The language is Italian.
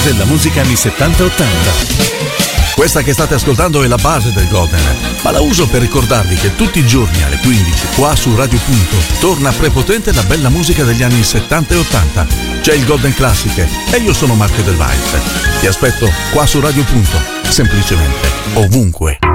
della musica anni 70 e 80. Questa che state ascoltando è la base del Golden, ma la uso per ricordarvi che tutti i giorni alle 15 qua su Radio Punto torna prepotente la bella musica degli anni 70 e 80. C'è il Golden Classic e io sono Marco Del Weiss. Ti aspetto qua su Radio Punto, semplicemente ovunque.